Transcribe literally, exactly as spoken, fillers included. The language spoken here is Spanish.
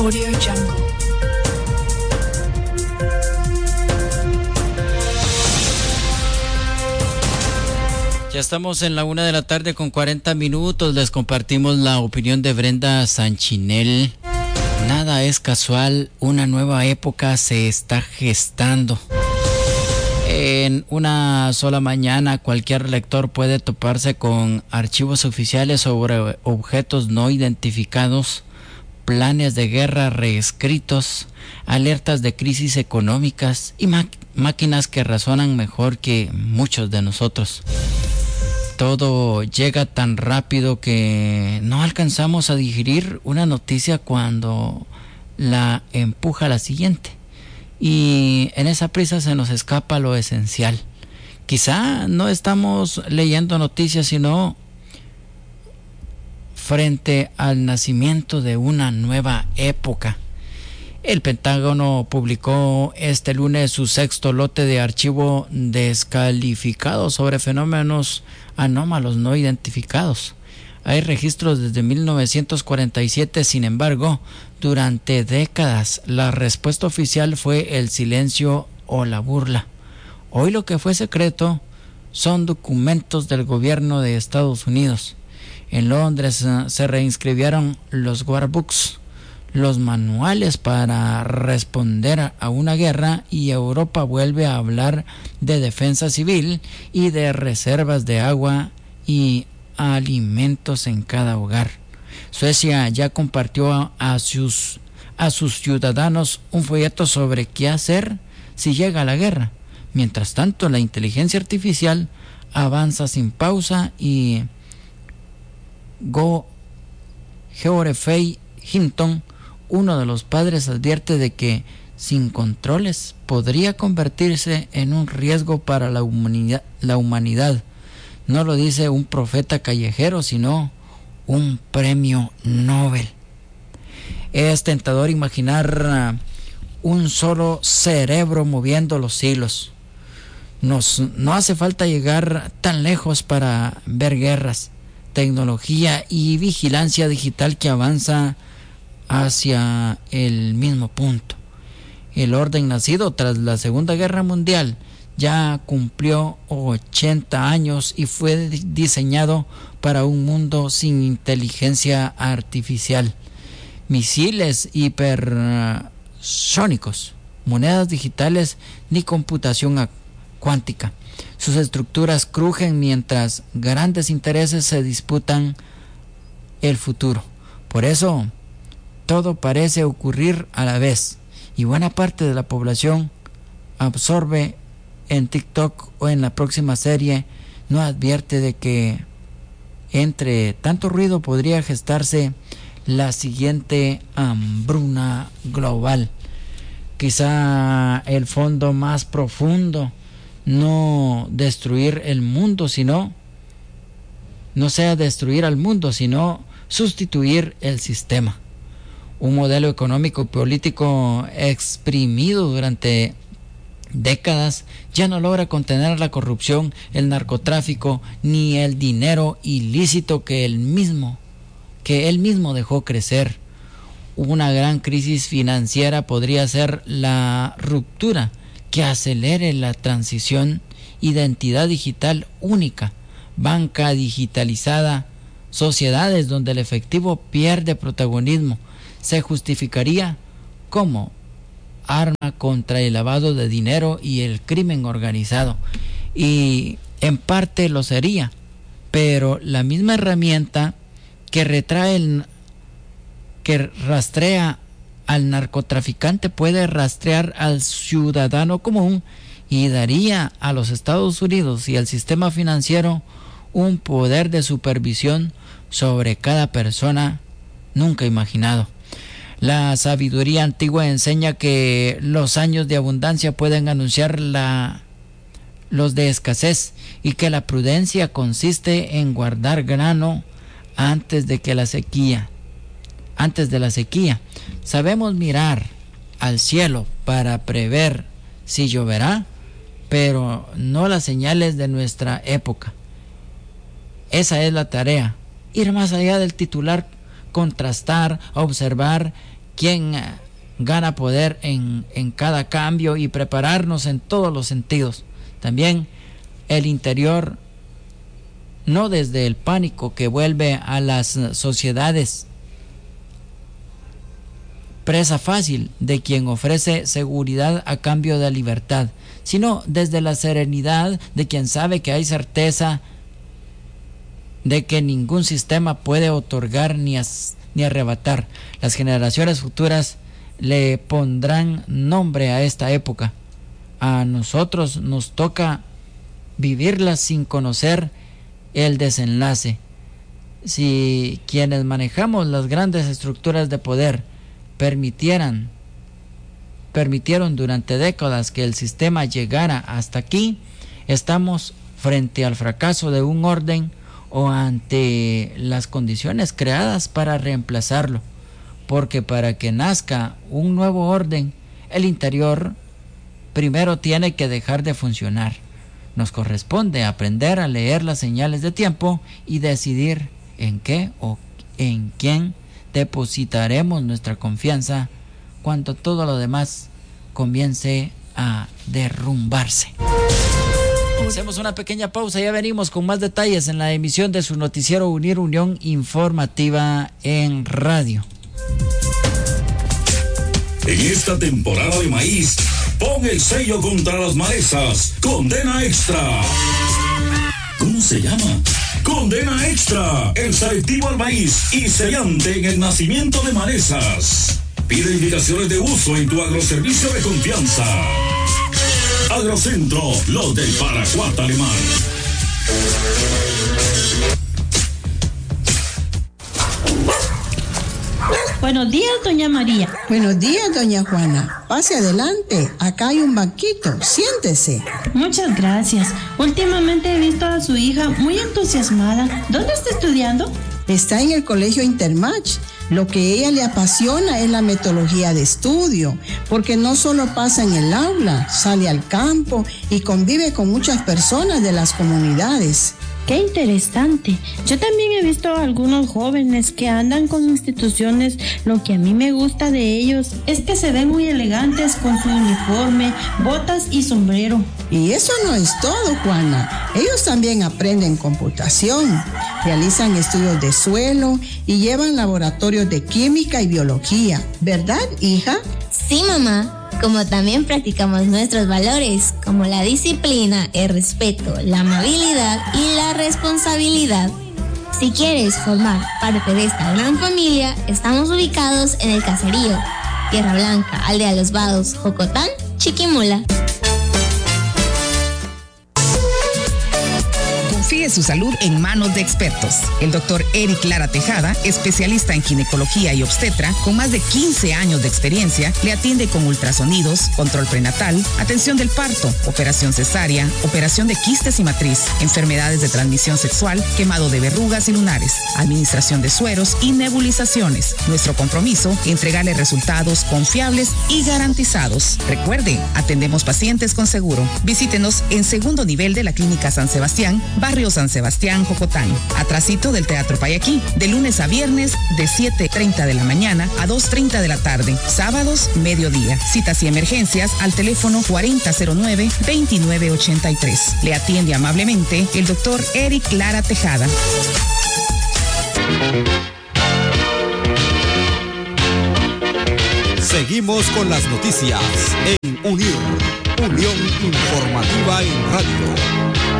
Audio Jungle. Ya estamos en la una de la tarde con cuarenta minutos. Les compartimos la opinión de Brenda Sanchinel. Nada es casual, una nueva época se está gestando. En una sola mañana cualquier lector puede toparse con archivos oficiales sobre objetos no identificados, planes de guerra reescritos, alertas de crisis económicas y máquinas que razonan mejor que muchos de nosotros. Todo llega tan rápido que no alcanzamos a digerir una noticia cuando la empuja la siguiente. Y en esa prisa se nos escapa lo esencial. Quizá no estamos leyendo noticias, sino frente al nacimiento de una nueva época. El Pentágono publicó este lunes su sexto lote de archivo descalificado sobre fenómenos anómalos no identificados. Hay registros desde mil novecientos cuarenta y siete, sin embargo, durante décadas la respuesta oficial fue el silencio o la burla. Hoy lo que fue secreto son documentos del gobierno de Estados Unidos. En Londres uh, se reinscribieron los War Books, los manuales para responder a una guerra, y Europa vuelve a hablar de defensa civil y de reservas de agua y alimentos en cada hogar. Suecia ya compartió a, a, sus, a sus ciudadanos un folleto sobre qué hacer si llega la guerra. Mientras tanto, la inteligencia artificial avanza sin pausa y Go Geoffrey Hinton, uno de los padres, advierte de que sin controles podría convertirse en un riesgo para la humanidad, la humanidad. No lo dice un profeta callejero, sino un premio Nobel. Es tentador imaginar un solo cerebro moviendo los hilos. Nos, no hace falta llegar tan lejos para ver guerras, tecnología y vigilancia digital que avanza hacia el mismo punto. El orden nacido tras la Segunda Guerra Mundial ya cumplió ochenta años y fue diseñado para un mundo sin inteligencia artificial, misiles hipersónicos, monedas digitales ni computación cuántica. Sus estructuras crujen mientras grandes intereses se disputan el futuro. Por eso todo parece ocurrir a la vez, y buena parte de la población absorbe en TikTok o en la próxima serie, no advierte de que entre tanto ruido podría gestarse la siguiente hambruna global. Quizá el fondo más profundo, no destruir el mundo, sino no sea destruir al mundo, sino sustituir el sistema. Un modelo económico y político exprimido durante décadas ya no logra contener la corrupción, el narcotráfico ni el dinero ilícito que él mismo que él mismo dejó crecer. Una gran crisis financiera podría ser la ruptura que acelere la transición. Identidad digital única, banca digitalizada, sociedades donde el efectivo pierde protagonismo, se justificaría como arma contra el lavado de dinero y el crimen organizado, y en parte lo sería, pero la misma herramienta que retrae el, que rastrea al narcotraficante puede rastrear al ciudadano común y daría a los Estados Unidos y al sistema financiero un poder de supervisión sobre cada persona nunca imaginado. La sabiduría antigua enseña que los años de abundancia pueden anunciar la, los de escasez, y que la prudencia consiste en guardar grano antes de que la sequía, antes de la sequía. Sabemos mirar al cielo para prever si lloverá, pero no las señales de nuestra época. Esa es la tarea, ir más allá del titular, contrastar, observar quien uh, gana poder en, en cada cambio y prepararnos en todos los sentidos. También el interior, no desde el pánico que vuelve a las sociedades presa fácil de quien ofrece seguridad a cambio de libertad, sino desde la serenidad de quien sabe que hay certeza de que ningún sistema puede otorgar ni, as, ni arrebatar. Las generaciones futuras le pondrán nombre a esta época. A nosotros nos toca vivirla sin conocer el desenlace. Si quienes manejamos las grandes estructuras de poder permitieran, permitieron durante décadas que el sistema llegara hasta aquí, estamos frente al fracaso de un orden o ante las condiciones creadas para reemplazarlo, porque para que nazca un nuevo orden, el interior primero tiene que dejar de funcionar. Nos corresponde aprender a leer las señales de tiempo y decidir en qué o en quién depositaremos nuestra confianza cuando todo lo demás comience a derrumbarse. Hacemos una pequeña pausa, ya venimos con más detalles en la emisión de su noticiero Unir Unión Informativa en Radio. En esta temporada de maíz, pon el sello contra las malezas. Condena Extra. ¿Cómo se llama? Condena Extra, el selectivo al maíz y sellante en el nacimiento de malezas. Pide indicaciones de uso en tu agroservicio de confianza. Agrocentro, los del Paracuat alemán. Buenos días, doña María. Buenos días, doña Juana. Pase adelante. Acá hay un banquito. Siéntese. Muchas gracias. Últimamente he visto a su hija muy entusiasmada. ¿Dónde está estudiando? Está en el colegio Intermatch. Lo que a ella le apasiona es la metodología de estudio, porque no solo pasa en el aula, sale al campo y convive con muchas personas de las comunidades. ¡Qué interesante! Yo también he visto a algunos jóvenes que andan con instituciones. Lo que a mí me gusta de ellos es que se ven muy elegantes con su uniforme, botas y sombrero. Y eso no es todo, Juana. Ellos también aprenden computación, realizan estudios de suelo y llevan laboratorios de química y biología. ¿Verdad, hija? Sí, mamá. Como también practicamos nuestros valores, como la disciplina, el respeto, la amabilidad y la responsabilidad. Si quieres formar parte de esta gran familia, estamos ubicados en el caserío Tierra Blanca, Aldea Los Vados, Jocotán, Chiquimula. Confíe su salud en manos de expertos. El doctor Eric Lara Tejada, especialista en ginecología y obstetra, con más de quince años de experiencia, le atiende con ultrasonidos, control prenatal, atención del parto, operación cesárea, operación de quistes y matriz, enfermedades de transmisión sexual, quemado de verrugas y lunares, administración de sueros y nebulizaciones. Nuestro compromiso, entregarle resultados confiables y garantizados. Recuerde, atendemos pacientes con seguro. Visítenos en segundo nivel de la Clínica San Sebastián, Barrio San Sebastián, Jocotán, atrasito del Teatro Payaquí, de lunes a viernes de siete treinta de la mañana a dos treinta de la tarde, sábados mediodía. Citas y emergencias al teléfono cuarenta cero nueve veintinueve ochenta y tres. Le atiende amablemente el doctor Eric Lara Tejada. Seguimos con las noticias en Unir, Unión Informativa en Radio.